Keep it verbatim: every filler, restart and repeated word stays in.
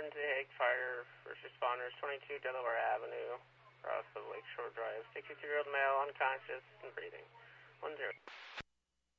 Hague Fire, first responders, twenty-two Delaware Avenue, across of Lakeshore Drive. sixty-three-year-old male, unconscious and breathing. one zero.